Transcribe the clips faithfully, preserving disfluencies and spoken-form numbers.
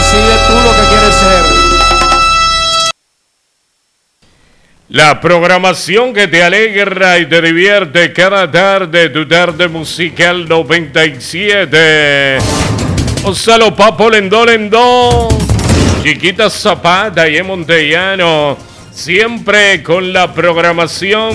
Decide tú lo que quieres ser. La programación que te alegra y te divierte cada tarde, tu tarde musical noventa y siete. Gonzalo Papo Lendó Lendó, Chiquita Zapata y en Montellano, siempre con la programación.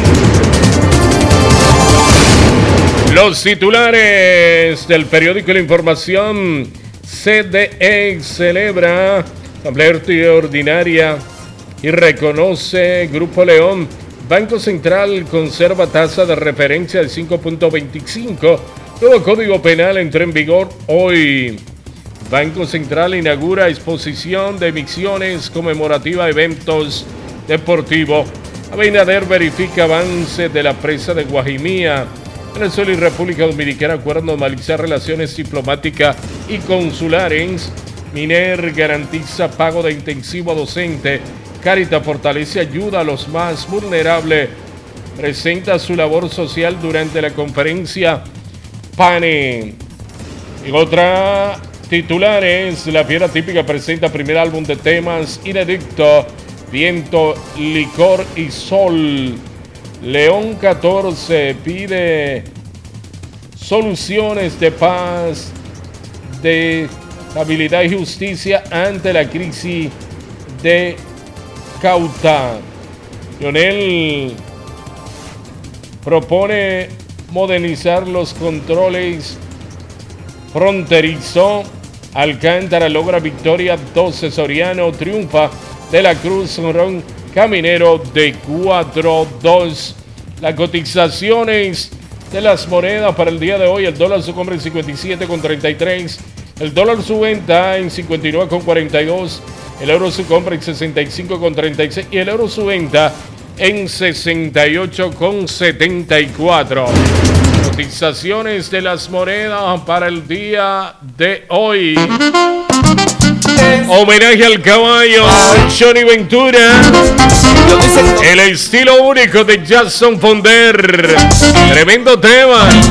Los titulares del periódico La Información. C D E celebra asamblea ordinaria y reconoce Grupo León. Banco Central conserva tasa de referencia del cinco punto veinticinco. Nuevo Código Penal entró en vigor hoy. Banco Central inaugura exposición de emisiones conmemorativa a eventos deportivos. Abinader verifica avance de la presa de Guajimía. Venezuela y República Dominicana acuerdan normalizar relaciones diplomáticas y consulares. Miner garantiza pago de intensivo docente. Cáritas fortalece ayuda a los más vulnerables. Presenta su labor social durante la conferencia PANE. Y otra titulares, La Fiera Típica presenta primer álbum de temas inédito. Viento, licor y sol. León catorce pide soluciones de paz, de estabilidad y justicia ante la crisis de Cauta. Lionel propone modernizar los controles fronterizos. Alcántara logra victoria doce. Soriano triunfa de la Cruz Ron Caminero de cuatro dos. Las cotizaciones de las monedas para el día de hoy: el dólar su compra en cincuenta y siete con treinta y tres, el dólar su venta en cincuenta y nueve con cuarenta y dos, el euro su compra en sesenta y cinco con treinta y seis y el euro su venta en sesenta y ocho con setenta y cuatro. Cotizaciones de las monedas para el día de hoy. Homenaje al caballo Johnny Ventura. El estilo único de Jason Fonder. Tremendo tema.